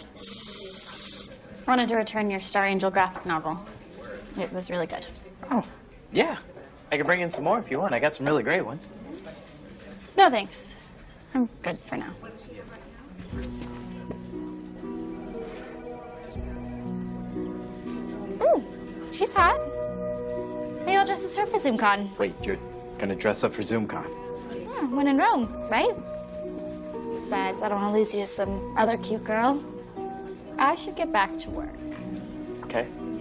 I wanted to return your Star Angel graphic novel. It was really good. Oh, yeah. I can bring in some more if you want. I got some really great ones. No, thanks. I'm good for now. Ooh, she's hot. Maybe I'll dress as her for ZoomCon. Wait, you're gonna dress up for ZoomCon? Yeah, when in Rome, right? Besides, I don't want to lose you to some other cute girl. I should get back to work. Okay.